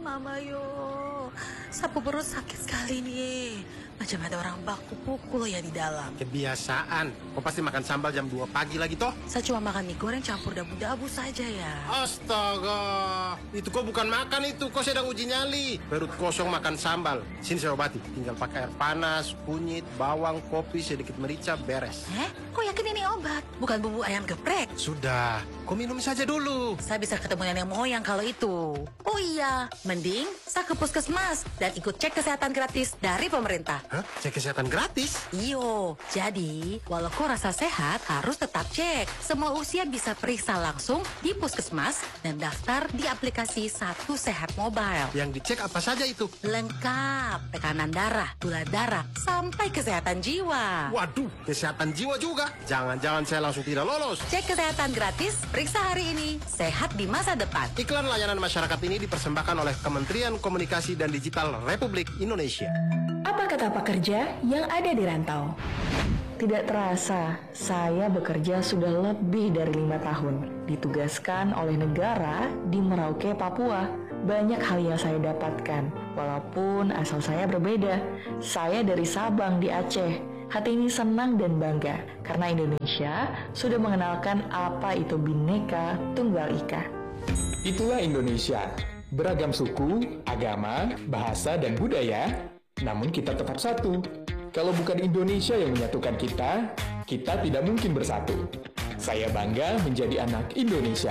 Mama yo, sapu perut sakit sekali nih. Macam ada orang baku pukul ya di dalam. Kebiasaan. Kau pasti makan sambal jam 2 pagi lagi toh? Saya cuma makan mie goreng campur dabu-dabu saja ya. Astaga, itu kau bukan makan itu, kau sedang uji nyali. Perut kosong makan sambal. Sini saya obati, tinggal pakai air panas, kunyit, bawang, kopi, sedikit merica, beres. Kok yakin ini obat? Bukan bumbu ayam geprek? Sudah, kau minum saja dulu. Saya bisa ketemu nenek moyang kalau itu. Oh iya, mending saya ke puskesmas dan ikut cek kesehatan gratis dari pemerintah. Hah? Cek kesehatan gratis? Iyo, jadi walau kau rasa sehat harus tetap cek. Semua usia bisa periksa langsung di puskesmas dan daftar di aplikasi Satu Sehat Mobile. Yang dicek apa saja itu? Lengkap, tekanan darah, gula darah, sampai kesehatan jiwa. Waduh, kesehatan jiwa juga. Jangan-jangan saya langsung tidak lolos. Cek kesehatan gratis, periksa hari ini, sehat di masa depan. Iklan layanan masyarakat ini dipersembahkan oleh Kementerian Komunikasi dan Digital Republik Indonesia. Apa kata pekerja yang ada di rantau? Tidak terasa, saya bekerja sudah lebih dari 5 tahun. Ditugaskan oleh negara di Merauke, Papua. Banyak hal yang saya dapatkan, walaupun asal saya berbeda. Saya dari Sabang di Aceh. Hati ini senang dan bangga, karena Indonesia sudah mengenalkan apa itu Bhinneka Tunggal Ika. Itulah Indonesia. Beragam suku, agama, bahasa, dan budaya, namun kita tetap satu. Kalau bukan Indonesia yang menyatukan kita tidak mungkin bersatu. Saya bangga menjadi anak Indonesia.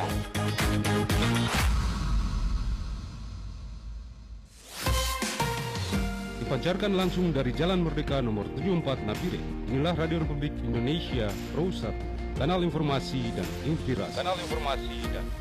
Dipancarkan langsung dari Jalan Merdeka nomor 74 Nabire. Inilah Radio Republik Indonesia Pro 1, kanal informasi dan inspirasi.